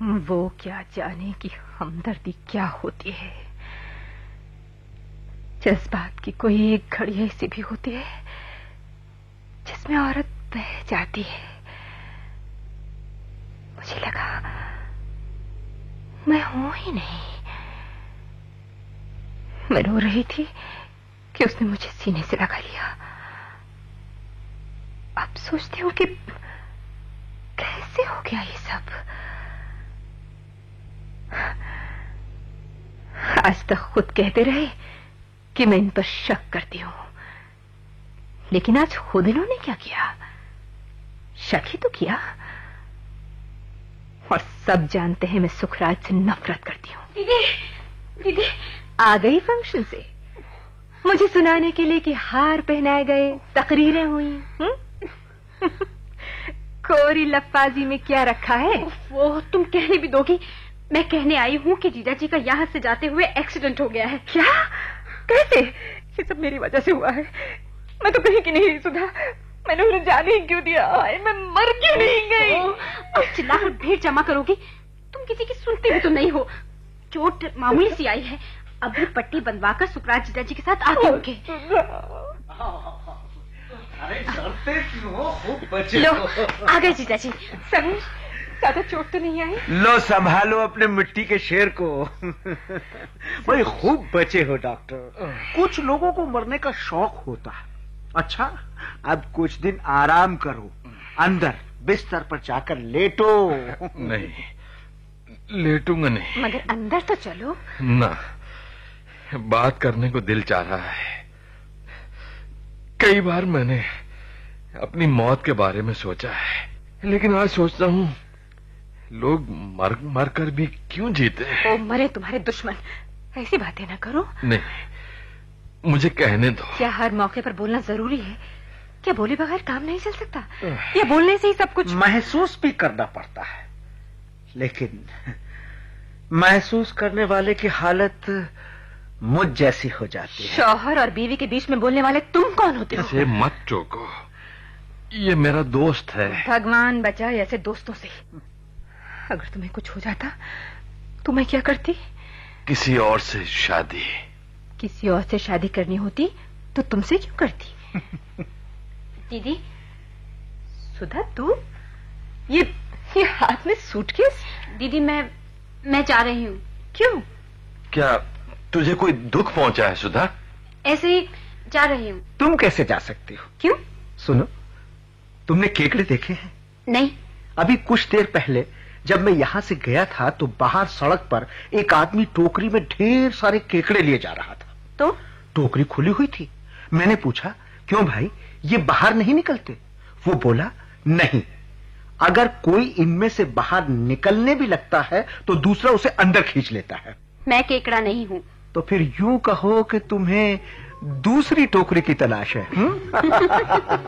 वो क्या जाने कि हमदर्दी क्या होती है। जज्बात की कोई एक घड़ी ऐसी भी होती है जिसमें औरत बह जाती है। मुझे लगा मैं हूं ही नहीं। मैं रो रही थी कि उसने मुझे सीने से लगा लिया। अब सोचती हूँ कि कैसे हो गया ये सब। आज तक खुद कहते रहे कि मैं इन पर शक करती हूं, लेकिन आज खुद इन्होंने क्या किया? शक ही तो किया। और सब जानते हैं मैं सुखराज से नफरत करती हूँ। दीदी आ गई फंक्शन से मुझे सुनाने के लिए कि हार पहनाए गए, तकरीरें हुई। कोरी लफाजी में क्या रखा है? वो तुम कहने भी दोगी? मैं कहने आई हूँ कि जीजा जी का यहाँ से जाते हुए एक्सीडेंट हो गया है। क्या? कैसे? ये सब मेरी वजह से हुआ है। मैं तो कहीं की नहीं रही सुधा। मैंने उन्हें जाने ही क्यों दिया? मैं मर क्यों नहीं गई? अब चिल्लाकर भीड़ जमा करोगी? तुम किसी की सुनती भी तो नहीं हो। चोट मामूली सी आई है, अभी पट्टी बंधवाकर सुखराज जीजा जी के साथ आते होंगे। अरे डरते क्यों हो? खूब बचे लो हो। आ गए जीजा जी। सब ज्यादा चोट तो नहीं आई? लो संभालो अपने मिट्टी के शेर को। भाई खूब बचे हो डॉक्टर। कुछ लोगों को मरने का शौक होता है। अच्छा अब कुछ दिन आराम करो, अंदर बिस्तर पर जाकर लेटो। नहीं, लेटूंगा नहीं। मगर अंदर तो चलो ना, बात करने को दिल चाह रहा है। कई बार मैंने अपनी मौत के बारे में सोचा है, लेकिन आज सोचता हूँ लोग मर कर भी क्यों जीते हैं। ओ मरे तुम्हारे दुश्मन, ऐसी बातें ना करो। नहीं, मुझे कहने दो। क्या हर मौके पर बोलना जरूरी है? क्या बोले बगैर काम नहीं चल सकता? या बोलने से ही सब कुछ? महसूस भी करना पड़ता है, लेकिन महसूस करने वाले की हालत मुझ जैसी हो जाती है। शौहर और बीवी के बीच में बोलने वाले तुम कौन होते हो? इसे मत टोको, ये मेरा दोस्त है। भगवान बचाए ऐसे दोस्तों से। अगर तुम्हें कुछ हो जाता तो मैं क्या करती? किसी और से शादी। किसी और से शादी करनी होती तो तुमसे क्यों करती? दीदी। सुधा तू ये हाथ में सूटकेस? दीदी मैं जा रही हूँ। क्यों? क्या तुझे कोई दुख पहुंचा है सुधा? ऐसे ही जा रही हूँ। तुम कैसे जा सकती हो? क्यों? सुनो, तुमने केकड़े देखे हैं? नहीं। अभी कुछ देर पहले जब मैं यहाँ से गया था तो बाहर सड़क पर एक आदमी टोकरी में ढेर सारे केकड़े लिए जा रहा था। तो टोकरी खुली हुई थी। मैंने पूछा, क्यों भाई ये बाहर नहीं निकलते? वो बोला, नहीं, अगर कोई इनमें से बाहर निकलने भी लगता है तो दूसरा उसे अंदर खींच लेता है। मैं केकड़ा नहीं हूँ। तो फिर यूं कहो कि तुम्हें दूसरी टोकरी की तलाश है।